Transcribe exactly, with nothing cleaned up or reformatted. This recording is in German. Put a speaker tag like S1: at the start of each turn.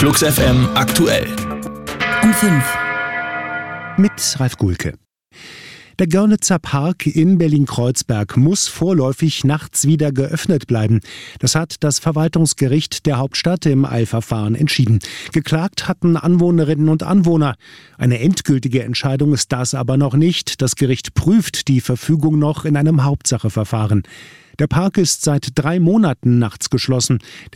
S1: Flux F M aktuell.
S2: Um fünf.
S3: Mit Ralf Gulke. Der Görnitzer Park in Berlin-Kreuzberg muss vorläufig nachts wieder geöffnet bleiben. Das hat das Verwaltungsgericht der Hauptstadt im Eilverfahren entschieden. Geklagt hatten Anwohnerinnen und Anwohner. Eine endgültige Entscheidung ist das aber noch nicht. Das Gericht prüft die Verfügung noch in einem Hauptsacheverfahren. Der Park ist seit drei Monaten nachts geschlossen.